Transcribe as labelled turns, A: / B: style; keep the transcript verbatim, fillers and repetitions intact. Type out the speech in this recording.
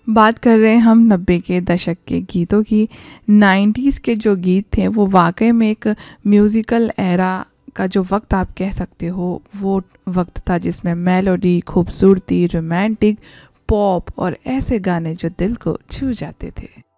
A: बात कर रहे हैं हम नब्बे के दशक के गीतों की। नाइन्टीज़ के जो गीत थे वो वाकई में एक म्यूज़िकल एरा का जो वक्त आप कह सकते हो, वो वक्त था जिसमें मेलोडी, खूबसूरती, रोमांटिक, पॉप और ऐसे गाने जो दिल को छू जाते थे।